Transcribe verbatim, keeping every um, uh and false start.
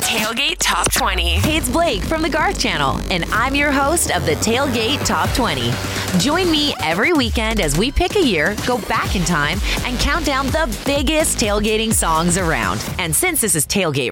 Tailgate Top twenty. Hey, it's Blake from the Garth Channel, and I'm your host of the Tailgate Top twenty. Join me every weekend as we pick a year, go back in time, and count down the biggest tailgating songs around. And since this is Tailgate